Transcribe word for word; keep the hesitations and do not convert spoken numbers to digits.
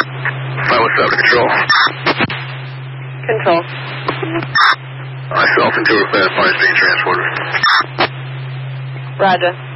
five one seven, control. Control. Myself and Joe Fast, Fire Station Transporter. Roger.